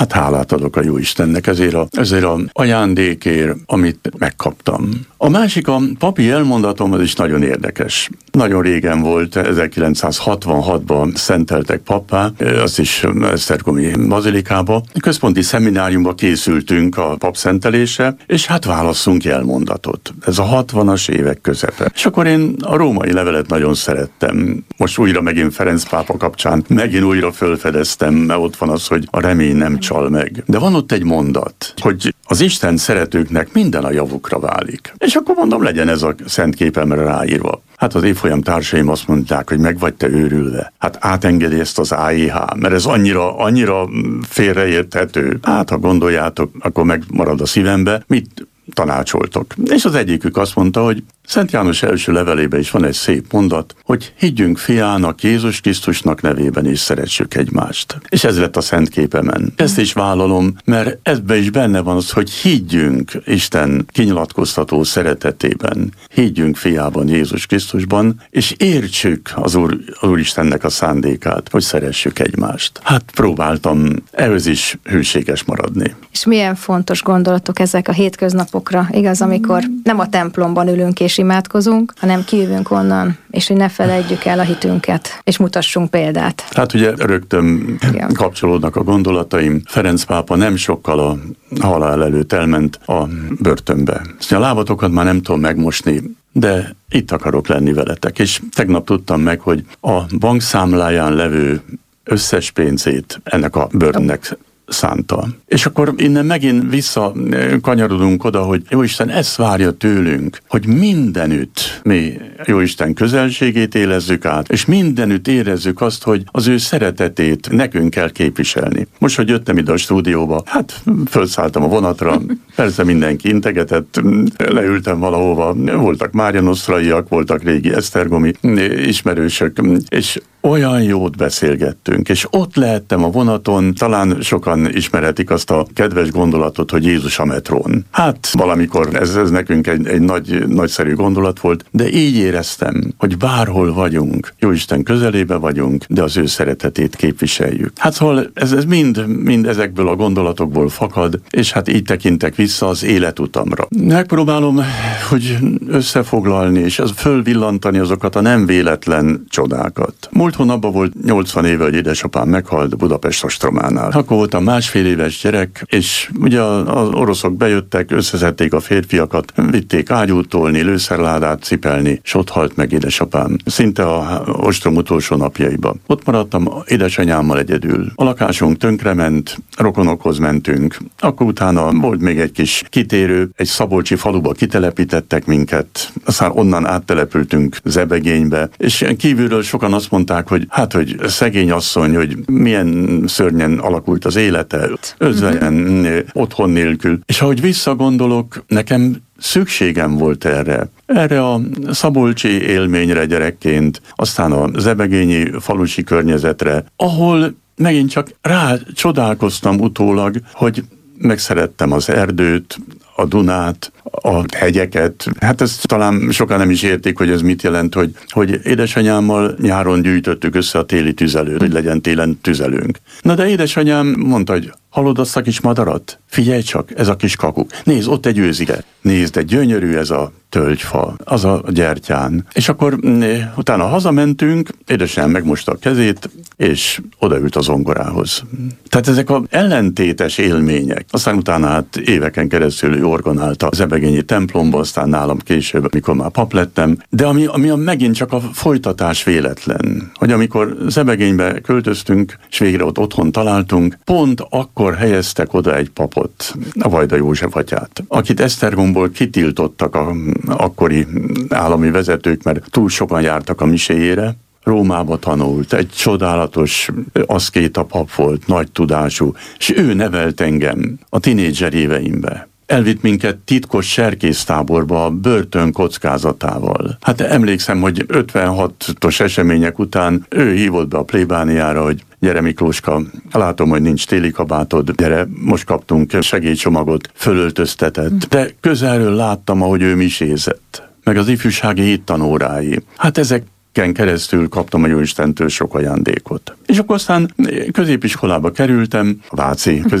Hát hálát adok a Jóistennek ezért a ajándékért, amit megkaptam. A másik, a papi elmondatom, az is nagyon érdekes. Nagyon régen volt, 1966-ban szenteltek pappá, azt is Esztergomi bazilikába. Központi szemináriumba készültünk a papszentelésre, és hát válasszunk elmondatot. Ez a 60-as évek közepe. És akkor én a római levelet nagyon szerettem. Most újra megint Ferenc pápa kapcsán megint újra fölfedeztem, mert ott van az, hogy a remény nem csal meg. De van ott egy mondat, hogy az Isten szeretőknek minden a javukra válik. És akkor mondom, legyen ez a szent képemre ráírva. Hát az évfolyam társaim azt mondták, hogy meg vagy te őrülve. Hát átengedi ezt az AIH, mert ez annyira félreérthető. Hát ha gondoljátok, akkor megmarad a szívembe. Mit tanácsoltok? És az egyikük azt mondta, hogy Szent János első levelében is van egy szép mondat, hogy higgyünk fiának, Jézus Krisztusnak nevében is szeressük egymást. És ez lett a szent képemen. Ezt is vállalom, mert ebben is benne van az, hogy higgyünk Isten kinyilatkoztató szeretetében, higgyünk fiában, Jézus Krisztusban, és értsük az Úristennek a szándékát, hogy szeressük egymást. Hát próbáltam ehhez is hűséges maradni. És milyen fontos gondolatok ezek a hétköznapokra, igaz, amikor nem a templomban ülünk és imádkozunk, hanem kijövünk onnan, és hogy ne felejtjük el a hitünket, és mutassunk példát. Hát ugye rögtön kapcsolódnak a gondolataim. Ferenc pápa nem sokkal a halál előtt elment a börtönbe. A lábatokat már nem tudom megmosni, de itt akarok lenni veletek. És tegnap tudtam meg, hogy a bankszámláján levő összes pénzét ennek a börtönnek szánta. És akkor innen megint visszakanyarodunk oda, hogy Jóisten ezt várja tőlünk, hogy mindenütt mi Jóisten közelségét érezzük át, és mindenütt érezzük azt, hogy az ő szeretetét nekünk kell képviselni. Most, hogy jöttem ide a stúdióba, hát felszálltam a vonatra, persze mindenki integetett, leültem valahova, voltak márianosztraiak, voltak régi esztergomi ismerősök, és olyan jót beszélgettünk, és ott lehettem a vonaton, talán sokan ismerhetik azt a kedves gondolatot, hogy Jézus a metrón. Hát valamikor ez nekünk egy nagyszerű gondolat volt, de így éreztem, hogy bárhol vagyunk, Jóisten közelébe vagyunk, de az ő szeretetét képviseljük. Hát szóval ez mind ezekből a gondolatokból fakad, és hát így tekintek vissza az életutamra. Megpróbálom, hogy összefoglalni, és fölvillantani azokat a nem véletlen csodákat. Múlt hónapban volt 80 éve, hogy édesapám meghalt Budapest ostrománál. Akkor voltam másfél éves gyerek, és ugye az oroszok bejöttek, összeszedték a férfiakat, vitték ágyút tolni, lőszerládát cipelni, és ott halt meg édesapám. Szinte a ostrom utolsó napjaiba. Ott maradtam édesanyámmal egyedül. A lakásunk tönkrement, rokonokhoz mentünk. Akkor utána volt még egy kis kitérő, egy szabolcsi faluba kitelepítettek minket, aztán onnan áttelepültünk Zebegénybe, és kívülről sokan azt mondták, hogy szegény asszony, hogy milyen szörnyen alakult az élete, özvegyen, otthon nélkül. És ahogy visszagondolok, nekem szükségem volt erre a szabolcsi élményre gyerekként, aztán a zebegényi falusi környezetre, ahol megint csak rácsodálkoztam utólag, hogy megszerettem az erdőt, a Dunát, a hegyeket. Hát ezt talán sokan nem is értik, hogy ez mit jelent, hogy édesanyámmal nyáron gyűjtöttük össze a téli tüzelőt, hogy legyen télen tüzelőnk. Na de édesanyám mondta, hogy hallod azt a kis madarat? Figyelj csak, ez a kis kakuk. Nézd, ott egy őzike. Nézd, de gyönyörű ez a tölgyfa, az a gyertyán. És akkor utána hazamentünk, édesanyám megmosta a kezét, és odaült a zongorához. Tehát ezek az ellentétes élmények. Aztán utána hát éveken keresztül ő orgonálta a zebegényi templomba, aztán nálam később, amikor már pap lettem. De ami megint csak a folytatás véletlen, hogy amikor Zebegénybe költöztünk, és végre ott otthon találtunk, pont akkor helyeztek oda egy papot, a Vajda József atyát, akit Esztergomból kitiltottak a akkori állami vezetők, mert túl sokan jártak a miséjére. Rómába tanult, egy csodálatos aszkéta pap volt, nagy tudású, és ő nevelt engem a tinédzser éveimbe. Elvitt minket titkos serkésztáborba a börtön kockázatával. Hát emlékszem, hogy 56-os események után ő hívott be a plébániára, hogy gyere Miklóska, látom, hogy nincs téli kabátod, gyere, most kaptunk segélycsomagot, fölöltöztetett. De közelről láttam, ahogy ő misézett, meg az ifjúsági hittanórái. Hát ezeken keresztül kaptam a Jóistentől sok ajándékot. És akkor aztán középiskolába kerültem, a Váci